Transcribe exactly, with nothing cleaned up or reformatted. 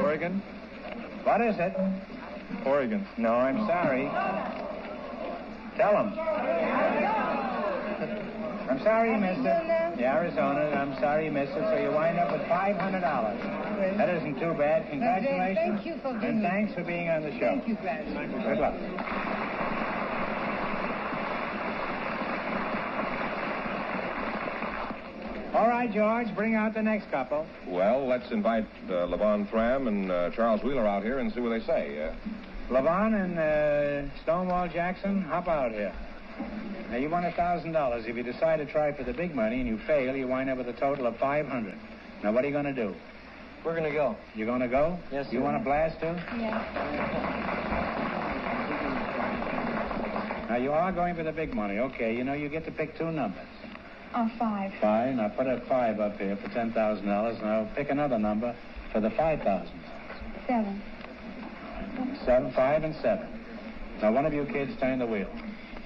Oregon? What is it? Oregon. No, I'm sorry. Tell him. I'm sorry you missed it. Yeah, Arizona. I'm sorry you missed it, so you wind up with five hundred dollars. That isn't too bad. Congratulations. Thank you for being And thanks for being on the show. Thank you, Gladys. Good luck. All right, George, bring out the next couple. Well, let's invite uh, Levon Thram and uh, Charles Wheeler out here and see what they say. Uh, Levon and uh, Stonewall Jackson, hop out here. Now, you won one thousand dollars. If you decide to try for the big money and you fail, you wind up with a total of five hundred dollars. Now, what are you going to do? We're going to go. You going to go? Yes, You sir. want to blast, too? Yeah. Now, you are going for the big money. Okay, you know, you get to pick two numbers. Oh, five. Five. Now, put a five up here for ten thousand dollars. Now, pick another number for the five thousand dollars. Seven. Seven, five, and seven. Now, one of you kids turn the wheel.